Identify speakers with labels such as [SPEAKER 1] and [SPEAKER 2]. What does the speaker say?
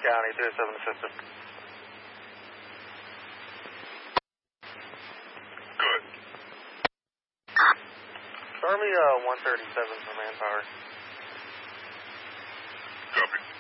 [SPEAKER 1] County, 307 assisted.
[SPEAKER 2] Good.
[SPEAKER 1] Army 137 for manpower.
[SPEAKER 2] Copy.